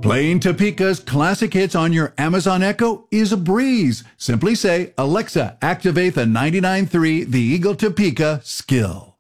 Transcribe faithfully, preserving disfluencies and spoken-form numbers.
Playing Topeka's classic hits on your Amazon Echo is a breeze. Simply say, Alexa, activate the ninety-nine point three The Eagle Topeka skill.